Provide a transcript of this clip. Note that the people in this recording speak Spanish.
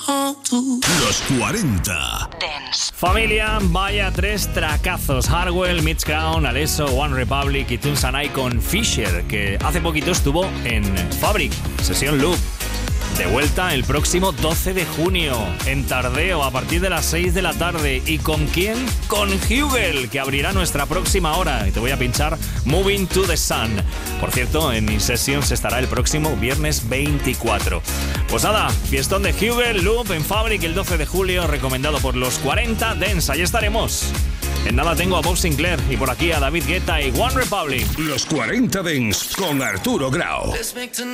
Los 40 Dance. Familia, vaya 3 tracazos. Hardwell, Mitch Crown, Alesso, One Republic y Tunes and I con Fisher, que hace poquito estuvo en Fabric, sesión Loop. De vuelta el próximo 12 de junio, en Tardeo, a partir de las 6 de la tarde. ¿Y con quién? Con Hugel, que abrirá nuestra próxima hora. Y te voy a pinchar Moving to the Sun. Por cierto, en InSessions estará el próximo viernes 24. Pues nada, fiestón de Hugel, Loop en Fabric el 12 de julio, recomendado por los 40 Dance. Ahí estaremos. En nada tengo a Bob Sinclair y por aquí a David Guetta y One Republic. Los 40 Dance con Arturo Grau.